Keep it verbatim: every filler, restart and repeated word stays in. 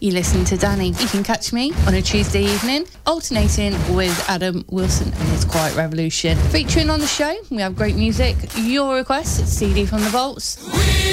You listen to Danny. You can catch me on a Tuesday evening, alternating with Adam Wilson and his Quiet Revolution. Featuring on the show, we have great music, your requests, it's C D from the Vaults.